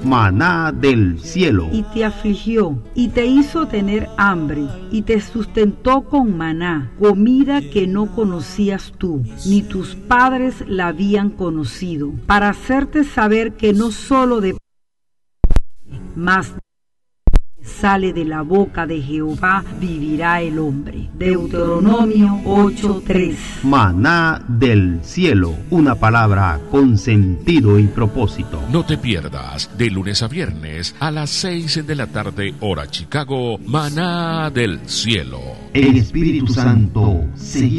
maná del cielo. Y te afligió, y te hizo tener hambre, y te sustentó con maná, comida que no conocías tú, ni tus padres la habían conocido, para hacerte saber que no solo de mas sale de la boca de Jehová vivirá el hombre. Deuteronomio 8:3. Maná del cielo, una palabra con sentido y propósito. No te pierdas, de lunes a viernes a las 6 de la tarde, hora Chicago, Maná del cielo. El Espíritu Santo, seguimos.